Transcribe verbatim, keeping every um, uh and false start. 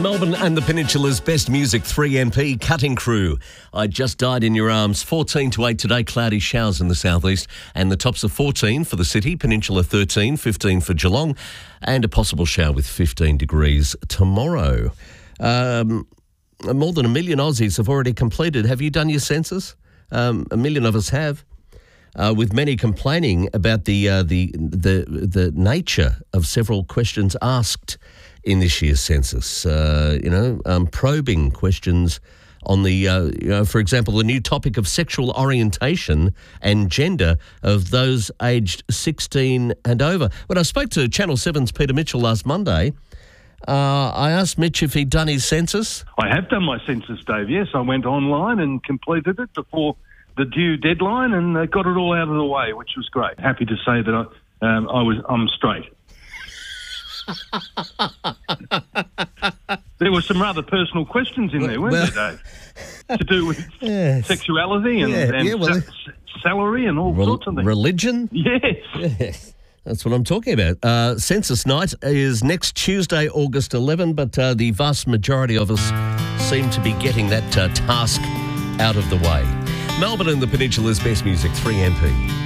Melbourne and the Peninsula's best music, three M P, Cutting Crew. I Just Died in Your Arms, fourteen to eight today, cloudy showers in the southeast, and the tops of fourteen for the city, Peninsula thirteen, fifteen for Geelong, and a possible shower with fifteen degrees tomorrow. Um, more than a million Aussies have already completed. Have you done your census? Um, a million of us have. Uh, with many complaining about the, uh, the the the nature of several questions asked in this year's census. Uh, you know, um, probing questions on the, uh, you know, for example, the new topic of sexual orientation and gender of those aged sixteen and over. When I spoke to Channel seven's Peter Mitchell last Monday, uh, I asked Mitch if he'd done his census. I have done my census, Dave, yes. I went online and completed it before the due deadline and uh, got it all out of the way, which was great. Happy to say that I, um, I was, I'm straight. There were some rather personal questions in there, weren't well, there, Dave? To do with yes. sexuality and, yeah, and yeah, well, sa- salary and all re- sorts of things. Religion? Yes. Yes. That's what I'm talking about. Uh, census night is next Tuesday, August eleventh, but uh, the vast majority of us seem to be getting that uh, task out of the way. Melbourne and the Peninsula's best music, three M P.